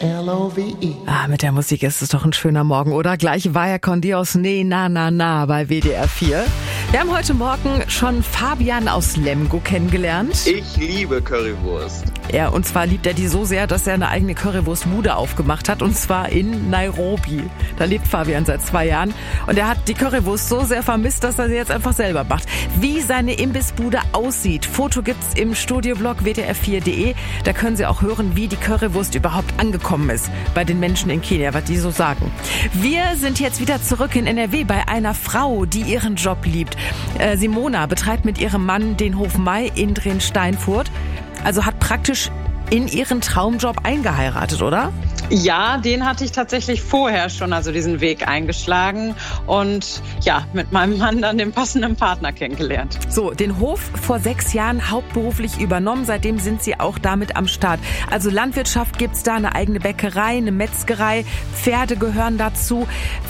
L-O-V-E. Mit der Musik ist es doch ein schöner Morgen, oder? Gleich Vaya con Dios, nee, na, na, na bei WDR 4. Wir haben heute Morgen schon Fabian aus Lemgo kennengelernt. Ich liebe Currywurst. Ja, und zwar liebt er die so sehr, dass er eine eigene Currywurstbude aufgemacht hat, und zwar in Nairobi. Da lebt Fabian seit 2 Jahren und er hat die Currywurst so sehr vermisst, dass er sie jetzt einfach selber macht. Wie seine Imbissbude aussieht, Foto gibt's im Studioblog wdr4.de. Da können Sie auch hören, wie die Currywurst überhaupt angekommen ist bei den Menschen in Kenia, was die so sagen. Wir sind jetzt wieder zurück in NRW bei einer Frau, die ihren Job liebt. Simona betreibt mit ihrem Mann den Hof Mai in Drehn-Steinfurt. Also hat praktisch in ihren Traumjob eingeheiratet, oder? Ja, den hatte ich tatsächlich vorher schon, also diesen Weg eingeschlagen und ja, mit meinem Mann dann den passenden Partner kennengelernt. So, den Hof vor 6 Jahren hauptberuflich übernommen, seitdem sind Sie auch damit am Start. Also Landwirtschaft gibt's da, eine eigene Bäckerei, eine Metzgerei, Pferde gehören dazu.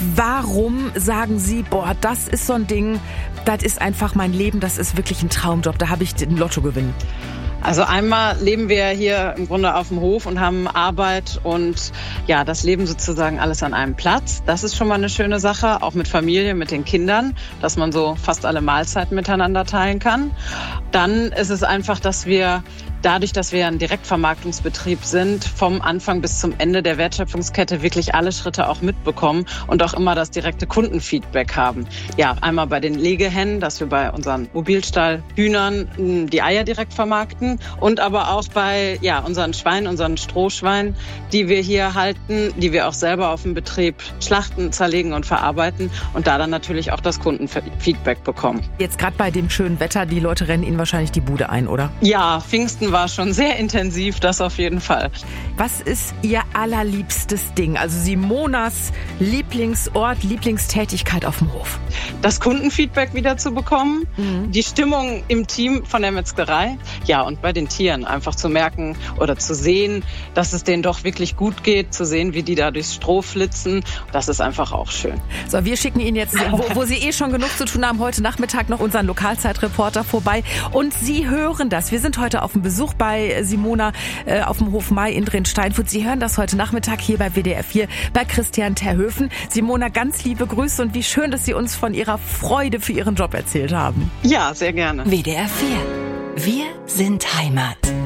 Warum sagen Sie, boah, das ist so ein Ding, das ist einfach mein Leben, das ist wirklich ein Traumjob, da habe ich den Lottogewinn? Also einmal leben wir hier im Grunde auf dem Hof und haben Arbeit und ja, das Leben sozusagen alles an einem Platz. Das ist schon mal eine schöne Sache, auch mit Familie, mit den Kindern, dass man so fast alle Mahlzeiten miteinander teilen kann. Dann ist es einfach, dass wir dadurch, dass wir ein Direktvermarktungsbetrieb sind, vom Anfang bis zum Ende der Wertschöpfungskette wirklich alle Schritte auch mitbekommen und auch immer das direkte Kundenfeedback haben. Ja, einmal bei den Legehennen, dass wir bei unseren Mobilstallhühnern die Eier direkt vermarkten und aber auch bei unseren Schweinen, unseren Strohschweinen, die wir hier halten, die wir auch selber auf dem Betrieb schlachten, zerlegen und verarbeiten und da dann natürlich auch das Kundenfeedback bekommen. Jetzt gerade bei dem schönen Wetter, die Leute rennen Ihnen wahrscheinlich die Bude ein, oder? Ja, Pfingsten war schon sehr intensiv, das auf jeden Fall. Was ist Ihr allerliebstes Ding? Also Simonas Lieblingsort, Lieblingstätigkeit auf dem Hof? Das Kundenfeedback wieder zu bekommen, die Stimmung im Team von der Metzgerei, ja, und bei den Tieren einfach zu merken oder zu sehen, dass es denen doch wirklich gut geht, zu sehen, wie die da durchs Stroh flitzen, das ist einfach auch schön. So, wir schicken Ihnen jetzt, wo Sie schon genug zu tun haben, heute Nachmittag noch unseren Lokalzeitreporter vorbei und Sie hören das. Wir sind heute auf dem Besuch bei Simona auf dem Hof Mai in Drehn-Steinfurt. Sie hören das heute Nachmittag hier bei WDR 4 bei Christian Terhöfen. Simona, ganz liebe Grüße und wie schön, dass Sie uns von Ihrer Freude für Ihren Job erzählt haben. Ja, sehr gerne. WDR 4. Wir sind Heimat.